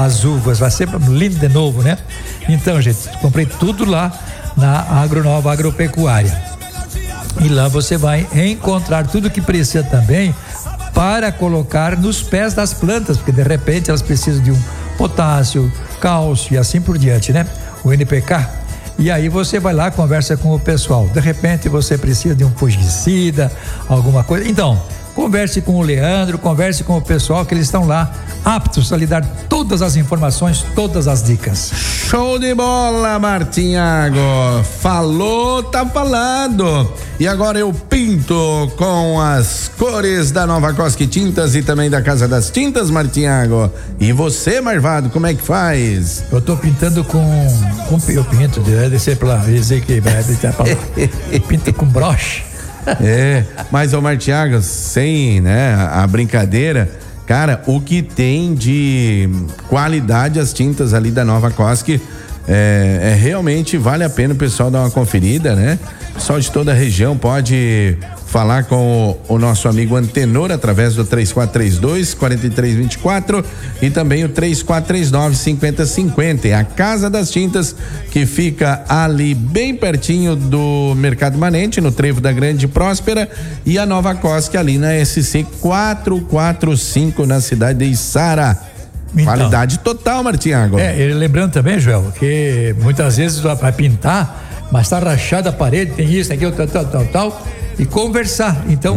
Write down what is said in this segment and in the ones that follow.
as uvas, vai ser lindo de novo, né? Então, gente, comprei tudo lá na Agronova Agropecuária. E lá você vai encontrar tudo que precisa também para colocar nos pés das plantas, porque de repente elas precisam de um potássio, cálcio e assim por diante, né? O NPK. E aí você vai lá, conversa com o pessoal. De repente você precisa de um fungicida, alguma coisa. Então, converse com o Leandro, converse com o pessoal, que eles estão lá aptos a lhe dar todas as informações, todas as dicas. Show de bola, Martinhago. Falou, tá falado. E agora eu pinto com as cores da Nova Cosque Tintas e também da Casa das Tintas, Martinhago. E você, Marvado, como é que faz? Eu tô pintando eu pinto, deve ser pra dizer que vai deixar pra lá. Pinto com broche. Mas o Martinhago, sem, né, a brincadeira, cara, o que tem de qualidade as tintas ali da Nova Cosque realmente vale a pena o pessoal dar uma conferida, né? O pessoal de toda a região pode falar com o nosso amigo Antenor através do 3432-4324 e também o 3439-5050. É a Casa das Tintas, que fica ali bem pertinho do Mercado Manente, no Trevo da Grande Próspera, e a Nova Cosque ali na SC 445, na cidade de Içara. Então, qualidade total, Martinhago. Lembrando também, Joel, que muitas vezes vai pintar, mas tá rachada a parede, tem isso, aquilo, tal, e conversar. Então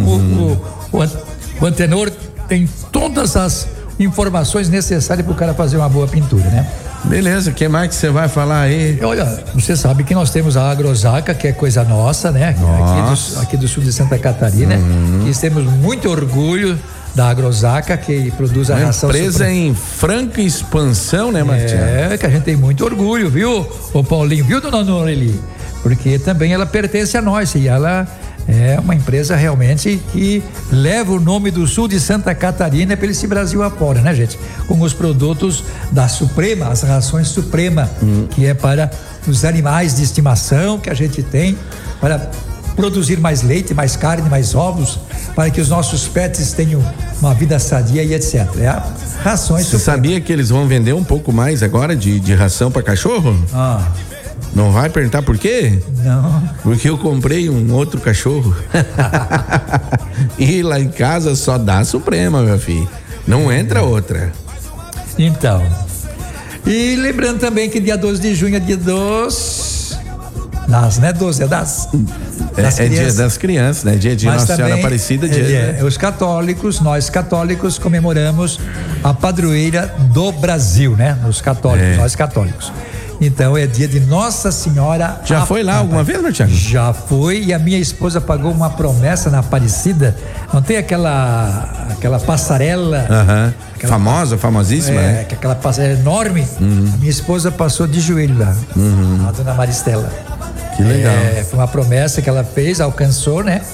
o Antenor tem todas as informações necessárias para o cara fazer uma boa pintura, né? Beleza, o que mais que você vai falar aí? Olha, você sabe que nós temos a Agrozaca, que é coisa nossa, né? Aqui do sul de Santa Catarina, e temos muito orgulho da Agrozaca, que produz a ração. Empresa em franca expansão, né, Martinho? Que a gente tem muito orgulho, viu, ô Paulinho, viu, dona Noreli? Porque também ela pertence a nós e ela é uma empresa realmente que leva o nome do sul de Santa Catarina pelo esse Brasil afora, né, gente? Com os produtos da Suprema, as rações Suprema, que é para os animais de estimação que a gente tem, para produzir mais leite, mais carne, mais ovos, para que os nossos pets tenham uma vida sadia e etc. Rações Você Suprema. Sabia que eles vão vender um pouco mais agora de ração para cachorro? Não vai perguntar por quê? Não. Porque eu comprei um outro cachorro. E lá em casa só dá Suprema, meu filho. Não entra outra. Então. E lembrando também que dia 12 de junho é dia dos... né? 12 é das dia das crianças, né? Dia de Nossa Senhora Aparecida. Os católicos, nós católicos comemoramos a padroeira do Brasil, né? Os católicos, nós católicos. Então é dia de Nossa Senhora. Já foi lá alguma vez, Martinho? Já foi, e a minha esposa pagou uma promessa na Aparecida. Não tem aquela passarela? Famosíssima, né? Aquela passarela enorme. A minha esposa passou de joelho lá, a dona Maristela. Que legal. Foi uma promessa que ela fez, alcançou, né?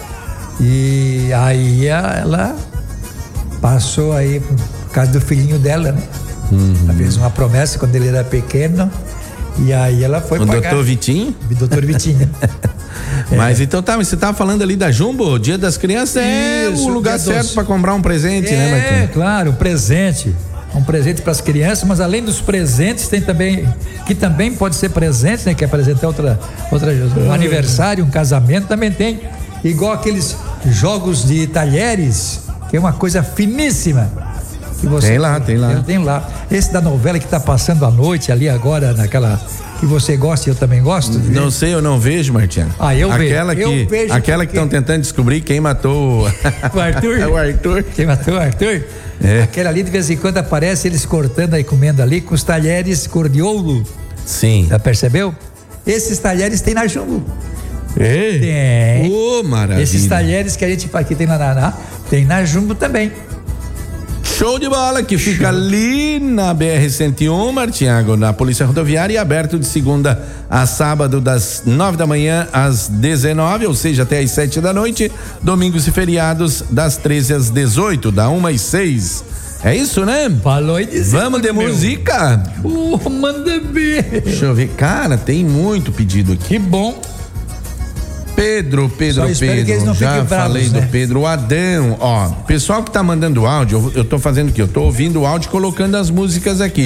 E aí ela passou aí por causa do filhinho dela, né? Ela fez uma promessa quando ele era pequeno. E aí ela foi pagar. O doutor Vitinho? Doutor Vitinho. Mas então você tava falando ali da Jumbo, Dia das Crianças o lugar certo para comprar um presente, né, Martinho? Claro, um presente para as crianças, mas além dos presentes tem também, que também pode ser presente, né, que apresentar um aniversário, um casamento, também tem, igual aqueles jogos de talheres, que é uma coisa finíssima. Tem lá. Tem lá. Esse da novela que tá passando à noite ali agora, naquela que você gosta e eu também gosto. Não sei, eu não vejo, Martinho. Eu vejo. Aquela que estão tentando descobrir quem matou o Arthur. O Arthur. Quem matou o Arthur? Aquela ali de vez em quando aparece eles cortando e comendo ali com os talheres cor de ouro. Sim. Já percebeu? Esses talheres tem na Jumbo. Tem. Maravilha. Esses talheres que a gente aqui tem tem na Jumbo também. Show de bola, que fica ali na BR-101, Martinhago, na Polícia Rodoviária, e aberto de segunda a sábado, das 9 da manhã às 19, ou seja, até às 7 da noite, domingos e feriados das 13 às 18, da 1 às 6. É isso, né? Falou e disse. Vamos de música? Manda ver. Deixa eu ver, cara, tem muito pedido aqui. Que bom. Pedro, já falei do Pedro Adão, pessoal que tá mandando áudio, eu tô fazendo o quê? Eu tô ouvindo o áudio e colocando as músicas aqui.